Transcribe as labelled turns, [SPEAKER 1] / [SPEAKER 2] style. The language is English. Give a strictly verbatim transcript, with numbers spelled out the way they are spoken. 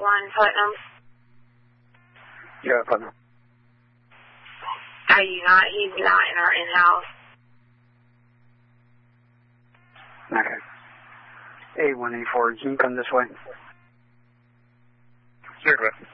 [SPEAKER 1] one Putnam.
[SPEAKER 2] Yeah, Putnam.
[SPEAKER 1] Are you not? He's not in our in-house.
[SPEAKER 2] Okay. A one eight four, can you come this way?
[SPEAKER 3] Sure, go ahead.